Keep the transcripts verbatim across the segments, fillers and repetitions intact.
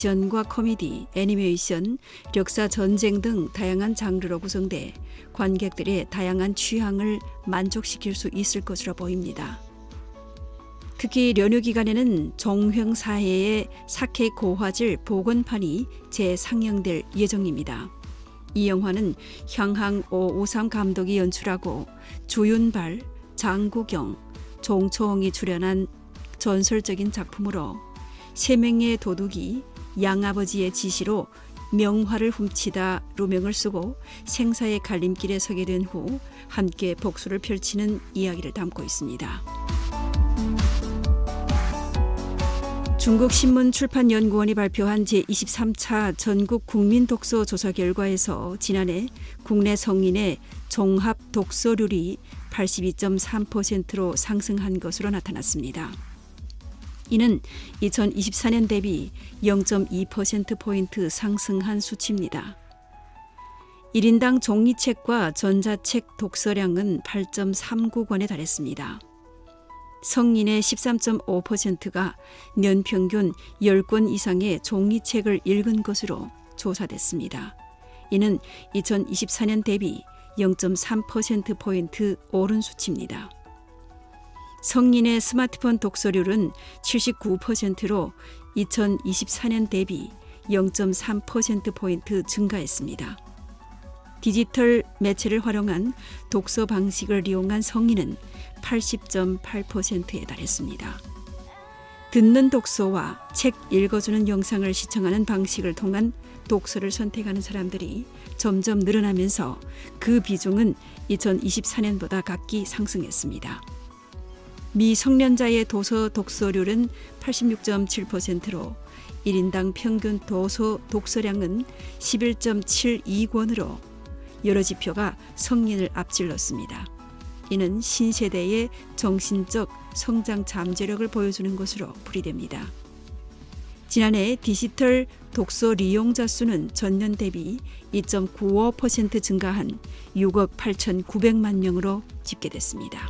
액션과 코미디, 애니메이션, 역사, 전쟁 등 다양한 장르로 구성돼 관객들의 다양한 취향을 만족시킬 수 있을 것으로 보입니다. 특히 연휴 기간에는 종횡사해의 사케 고화질 복원판이 재상영될 예정입니다. 이 영화는 향항 오백오십삼 감독이 연출하고 주윤발, 장국영, 종초홍이 출연한 전설적인 작품으로 세 명의 도둑이 양아버지의 지시로 명화를 훔치다 누명을 쓰고 생사의 갈림길에 서게 된 후 함께 복수를 펼치는 이야기를 담고 있습니다. 중국 신문출판연구원이 발표한 제이십삼 차 전국 국민 독서 조사 결과에서 지난해 국내 성인의 종합 독서률이 팔십이 점 삼 퍼센트로 상승한 것으로 나타났습니다. 이는 이천이십사 년 대비 영 점 이 퍼센트포인트 상승한 수치입니다. 일 인당 종이책과 전자책 독서량은 팔 점 삼구 권에 달했습니다. 성인의 십삼 점 오 퍼센트가 연평균 십 권 이상의 종이책을 읽은 것으로 조사됐습니다. 이는 이천이십사 년 대비 영 점 삼 퍼센트포인트 오른 수치입니다. 성인의 스마트폰 독서률은 칠십구 퍼센트로 이천이십사 년 대비 영 점 삼 퍼센트포인트 증가했습니다. 디지털 매체를 활용한 독서 방식을 이용한 성인은 팔십 점 팔 퍼센트에 달했습니다. 듣는 독서와 책 읽어주는 영상을 시청하는 방식을 통한 독서를 선택하는 사람들이 점점 늘어나면서 그 비중은 이천이십사 년보다 각기 상승했습니다. 미성년자의 도서 독서률은 팔십육 점 칠 퍼센트로 일 인당 평균 도서 독서량은 십일 점 칠이 권으로 여러 지표가 성인을 앞질렀습니다. 이는 신세대의 정신적 성장 잠재력을 보여주는 것으로 풀이됩니다. 지난해 디지털 독서 이용자 수는 전년 대비 이 점 구오 퍼센트 증가한 육억 팔천구백만 명으로 집계됐습니다.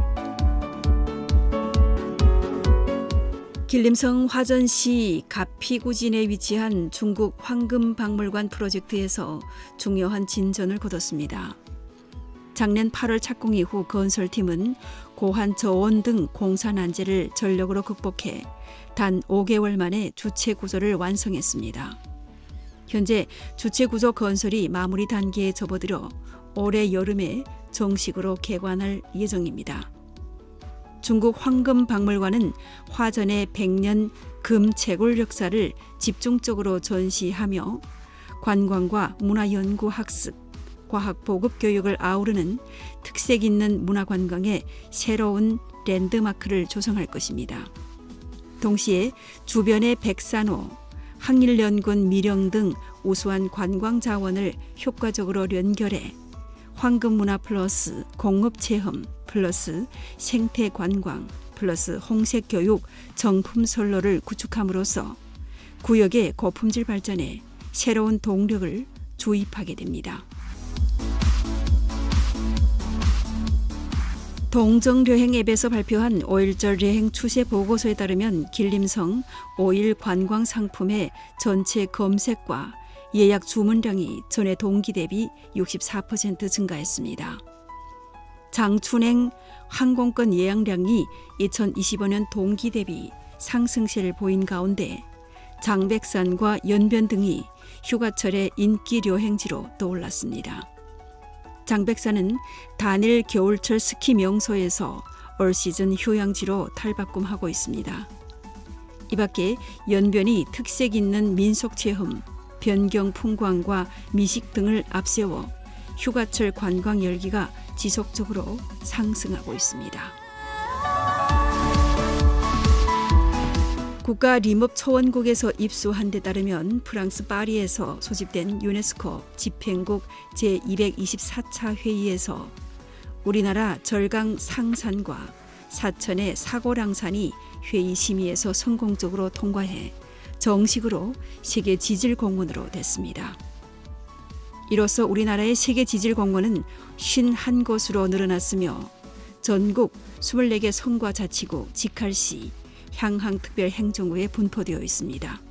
길림성 화전시 가피구진에 위치한 중국 황금박물관 프로젝트에서 중요한 진전을 거뒀습니다. 작년 팔월 착공 이후 건설팀은 고환 저온 등 공사 난제를 전력으로 극복해 단 오 개월 만에 주체 구조를 완성했습니다. 현재 주체 구조 건설이 마무리 단계에 접어들어 올해 여름에 정식으로 개관할 예정입니다. 중국 황금박물관은 화전의 백 년 금 채굴 역사를 집중적으로 전시하며 관광과 문화연구 학습, 과학 보급 교육을 아우르는 특색 있는 문화관광의 새로운 랜드마크를 조성할 것입니다. 동시에 주변의 백산호, 항일연군 미령 등 우수한 관광 자원을 효과적으로 연결해 황금문화 플러스 공업체험 플러스 생태관광 플러스 홍색교육 정품선로를 구축함으로써 구역의 고품질 발전에 새로운 동력을 주입하게 됩니다. 동정여행 앱에서 발표한 오일절 여행 추세 보고서에 따르면 길림성 오일 관광 상품의 전체 검색과 예약 주문량이 전해 동기 대비 육십사 퍼센트 증가했습니다. 장춘행 항공권 예약량이 이천이십오 년 동기 대비 상승세를 보인 가운데 장백산과 연변 등이 휴가철의 인기 여행지로 떠올랐습니다. 장백산은 단일 겨울철 스키 명소에서 올 시즌 휴양지로 탈바꿈하고 있습니다. 이 밖에 연변이 특색 있는 민속체험, 변경 풍광과 미식 등을 앞세워 휴가철 관광 열기가 지속적으로 상승하고 있습니다. 국가림업초원국에서 입수한 데 따르면 프랑스 파리에서 소집된 유네스코 집행국 제이백이십사 차 회의에서 우리나라 절강 상산과 사천의 사고랑산이 회의 심의에서 성공적으로 통과해 정식으로 세계 지질공원으로 됐습니다. 이로써 우리나라의 세계 지질공원은 오십일 곳으로 늘어났으며 전국 이십사 개 성과 자치구, 직할시, 향항특별행정구에 분포되어 있습니다.